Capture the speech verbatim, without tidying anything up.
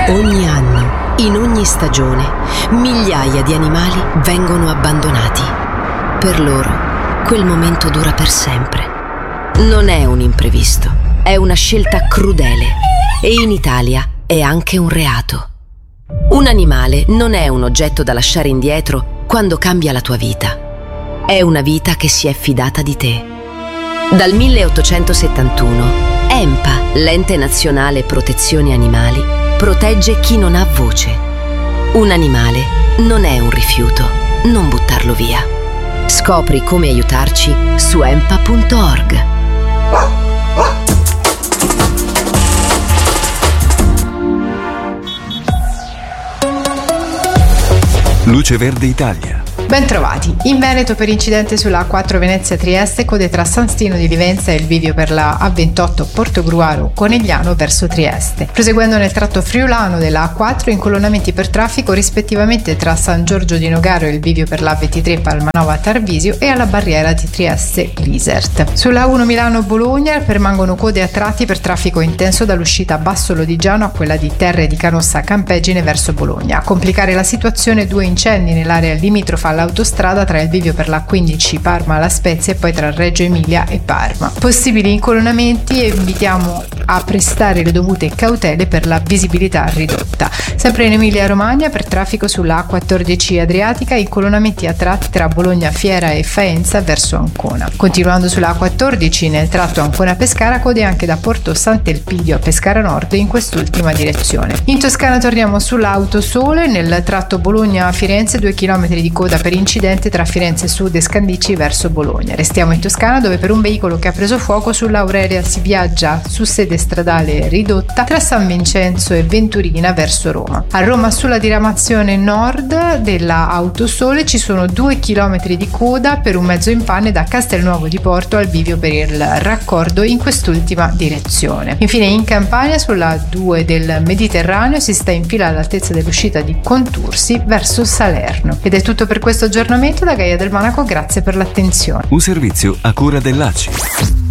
Ogni anno, in ogni stagione, migliaia di animali vengono abbandonati. Per loro, quel momento dura per sempre. Non è un imprevisto, è una scelta crudele e in Italia è anche un reato. Un animale non è un oggetto da lasciare indietro quando cambia la tua vita. È una vita che si è fidata di te. Dal milleottocentosettantuno, EMPA, l'Ente Nazionale Protezione Animali, protegge chi non ha voce. Un animale non è un rifiuto, non buttarlo via. Scopri come aiutarci su empa punto org. Luce Verde Italia. Bentrovati. In Veneto per incidente sulla A quattro Venezia-Trieste, code tra San Stino di Livenza e il bivio per la A ventotto Portogruaro-Conegliano verso Trieste. Proseguendo nel tratto friulano della A quattro, incolonnamenti per traffico rispettivamente tra San Giorgio di Nogaro e il bivio per la A ventitré Palmanova-Tarvisio e alla barriera di Trieste-Lisert. Sulla A uno Milano-Bologna permangono code a tratti per traffico intenso dall'uscita Basso Lodigiano a quella di Terre di Canossa-Campeggine verso Bologna. A complicare la situazione due incendi nell'area limitrofa all'autostrada tra il bivio per la quindici Parma La Spezia e poi tra Reggio Emilia e Parma. Possibili incolonnamenti e invitiamo a prestare le dovute cautele per la visibilità ridotta. Sempre in Emilia Romagna per traffico sulla A quattordici Adriatica, incolonnamenti a tratti tra Bologna Fiera e Faenza verso Ancona. Continuando sulla A quattordici nel tratto Ancona-Pescara, code anche da Porto Sant'Elpidio a Pescara Nord in quest'ultima direzione. In Toscana torniamo sulla Autosole nel tratto Bologna-Firenze, due chilometri di coda per incidente tra Firenze Sud e Scandicci verso Bologna. Restiamo in Toscana dove per un veicolo che ha preso fuoco sull'Aurelia si viaggia su sede stradale ridotta tra San Vincenzo e Venturina verso Roma. A Roma sulla diramazione nord della Autosole ci sono due chilometri di coda per un mezzo in panne da Castelnuovo di Porto al bivio per il raccordo in quest'ultima direzione. Infine in Campania sulla A due del Mediterraneo si sta in fila all'altezza dell'uscita di Contursi verso Salerno. Ed è tutto per questo aggiornamento da Gaia del Monaco, grazie per l'attenzione. Un servizio a cura dell'A C I.